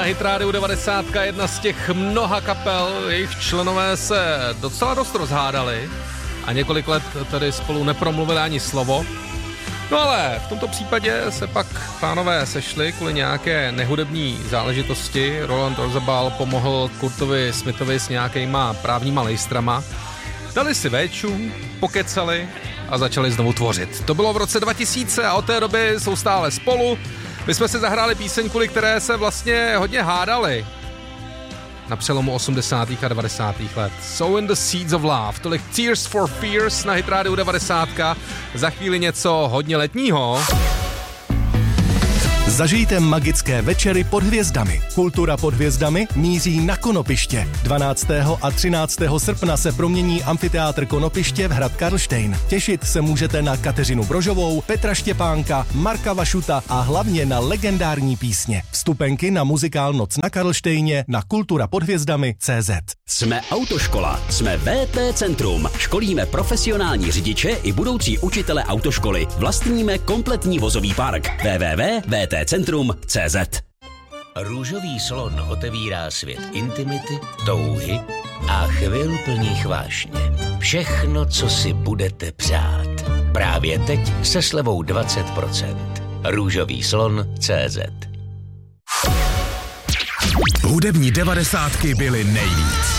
Hit Radio 90, jedna z těch mnoha kapel, jejich členové se docela dost rozhádali a několik let tady spolu nepromluvili ani slovo. No ale v tomto případě se pak pánové sešli kvůli nějaké nehudební záležitosti. Roland Orzabal pomohl Kurtovi Smithovi s nějakýma právníma lejstrama. Dali si véču, pokecali a začali znovu tvořit. To bylo v roce 2000 a od té doby jsou stále spolu. My jsme si zahráli píseň, kvůli které se vlastně hodně hádali na přelomu 80. a 90. let. So in the Seeds of Love. Tolik Tears for Fears na Hit Radio 90. Za chvíli něco hodně letního. Zažijte magické večery pod hvězdami. Kultura pod hvězdami míří na Konopiště. 12. a 13. srpna se promění amfiteátr Konopiště v hrad Karlštejn. Těšit se můžete na Kateřinu Brožovou, Petra Štěpánka, Marka Vašuta a hlavně na legendární písně. Vstupenky na muzikál Noc na Karlštejně na kulturapodhvězdami.cz. Jsme autoškola, jsme VT Centrum. Školíme profesionální řidiče i budoucí učitele autoškoly. Vlastníme kompletní vozový park. www.vtcentrum.cz. Růžový slon otevírá svět intimity, touhy a chvil plných vášně. Všechno, co si budete přát. Právě teď se slevou 20%. Růžový slon.cz. Hudební 90 byly nejvíc.